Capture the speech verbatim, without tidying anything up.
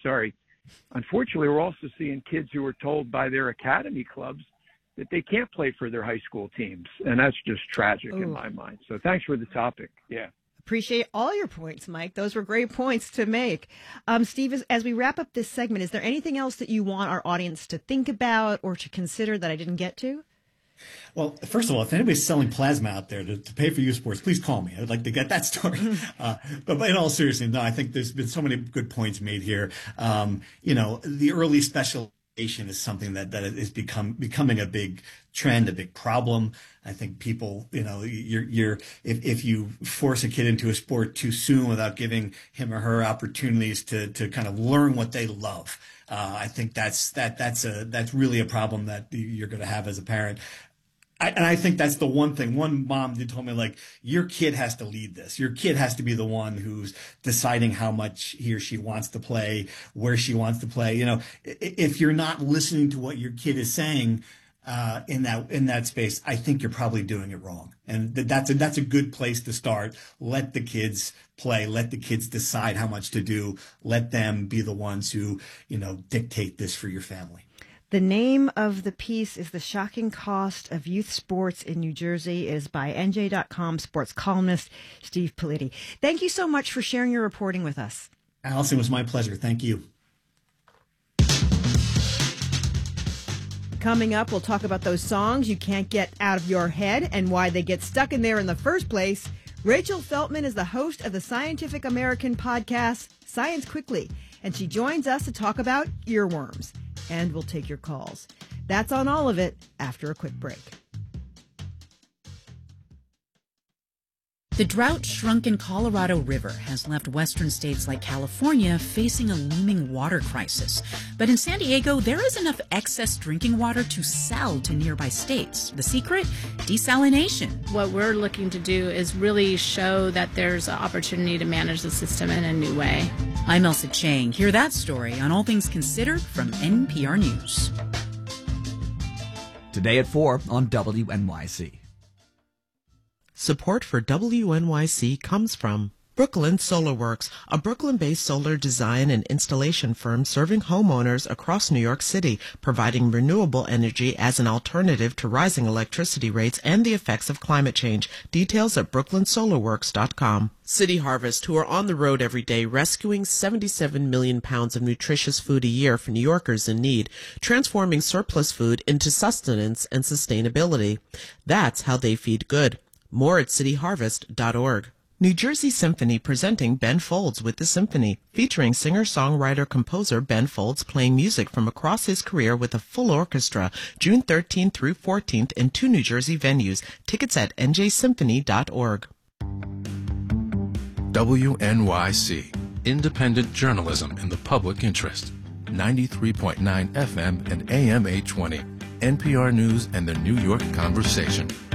sorry. Unfortunately, we're also seeing kids who are told by their academy clubs that they can't play for their high school teams. And that's just tragic Ooh. in my mind. So thanks for the topic. Yeah. Appreciate all your points, Mike. Those were great points to make. Um, Steve, as, as we wrap up this segment, is there anything else that you want our audience to think about or to consider that I didn't get to? Well, first of all, if anybody's selling plasma out there to, to pay for youth sports, please call me. I'd like to get that story. Uh, but, but in all seriousness, no, I think there's been so many good points made here. Um, you know, the early specialization is something that, that is become becoming a big trend, a big problem. I think people, you know, you're, you're, if, if you force a kid into a sport too soon without giving him or her opportunities to, to kind of learn what they love, uh, I think that's, that, that's a, that's really a problem that you're going to have as a parent. I, and I think that's the one thing. One mom did told me, like, your kid has to lead this. Your kid has to be the one who's deciding how much he or she wants to play, where she wants to play. You know, if you're not listening to what your kid is saying, uh, in that, in that space, I think you're probably doing it wrong. And that's a, that's a good place to start. Let the kids play. Let the kids decide how much to do. Let them be the ones who, you know, dictate this for your family. The name of the piece is The Shocking Cost of Youth Sports in New Jersey. It is by N J dot com sports columnist Steve Politi. Thank you so much for sharing your reporting with us. Allison, it was my pleasure. Thank you. Coming up, we'll talk about those songs you can't get out of your head and why they get stuck in there in the first place. Rachel Feltman is the host of the Scientific American podcast, Science Quickly, and she joins us to talk about earworms. And we'll take your calls. That's on all of it after a quick break. The drought-shrunken Colorado River has left western states like California facing a looming water crisis. But in San Diego, there is enough excess drinking water to sell to nearby states. The secret? Desalination. What we're looking to do is really show that there's an opportunity to manage the system in a new way. I'm Elsa Chang. Hear that story on All Things Considered from N P R News. Today at four on W N Y C. Support for W N Y C comes from Brooklyn Solar Works, a Brooklyn-based solar design and installation firm serving homeowners across New York City, providing renewable energy as an alternative to rising electricity rates and the effects of climate change. Details at brooklyn solar works dot com. City Harvest, who are on the road every day rescuing seventy-seven million pounds of nutritious food a year for New Yorkers in need, transforming surplus food into sustenance and sustainability. That's how they feed good. More at city harvest dot org. New Jersey Symphony presenting Ben Folds with the Symphony, featuring singer-songwriter-composer Ben Folds playing music from across his career with a full orchestra, June thirteenth through fourteenth in two New Jersey venues. Tickets at n j symphony dot org. W N Y C, independent journalism in the public interest. ninety-three point nine F M and A M eight twenty. N P R News and the New York Conversation.